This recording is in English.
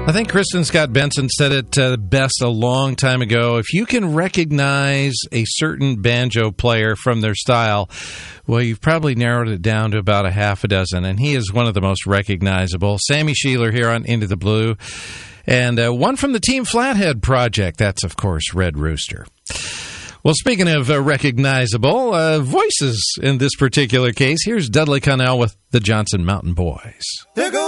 I think Kristen Scott Benson said it best a long time ago. If you can recognize a certain banjo player from their style, well, you've probably narrowed it down to about a half a dozen, and he is one of the most recognizable. Sammy Sheeler here on Into the Blue, and one from the Team Flathead project. That's, of course, Red Rooster. Well, speaking of recognizable voices in this particular case, here's Dudley Connell with the Johnson Mountain Boys. There goes